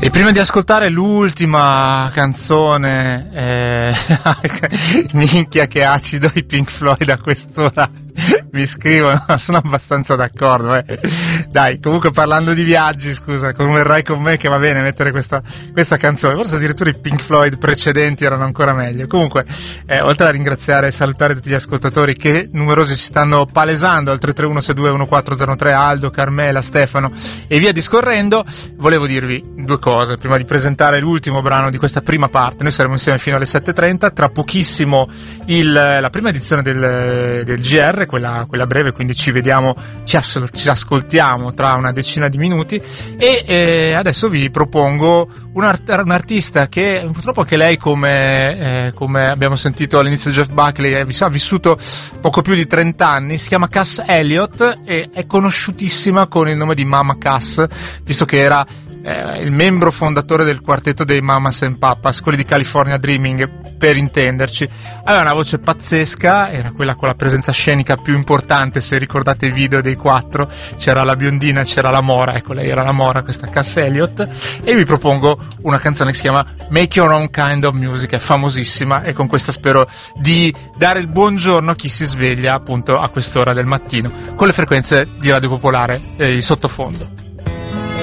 E prima di ascoltare l'ultima canzone, minchia che acido i Pink Floyd a quest'ora, mi scrivono, sono abbastanza d'accordo. Dai, comunque parlando di viaggi, scusa, converrai con me che va bene mettere questa canzone, forse addirittura i Pink Floyd precedenti erano ancora meglio. Comunque, oltre a ringraziare e salutare tutti gli ascoltatori che numerosi si stanno palesando al 331-621403, Aldo, Carmela, Stefano e via discorrendo, volevo dirvi due cose prima di presentare l'ultimo brano di questa prima parte. Noi saremo insieme fino alle 7:30, tra pochissimo la prima edizione del GR, quella breve, quindi ci vediamo, ci ascoltiamo tra una decina di minuti e adesso vi propongo un artista che purtroppo anche lei come abbiamo sentito all'inizio Jeff Buckley ha vissuto poco più di 30 anni, si chiama Cass Elliot e è conosciutissima con il nome di Mama Cass, visto che era il membro fondatore del quartetto dei Mamas and Papas, quelli di California Dreaming per intenderci. Aveva una voce pazzesca, era quella con la presenza scenica più importante, se ricordate i video dei quattro, c'era la biondina e c'era la mora, ecco lei era la mora, questa Cass Elliot, e vi propongo una canzone che si chiama Make Your Own Kind of Music, è famosissima e con questa spero di dare il buongiorno a chi si sveglia appunto a quest'ora del mattino con le frequenze di Radio Popolare in sottofondo.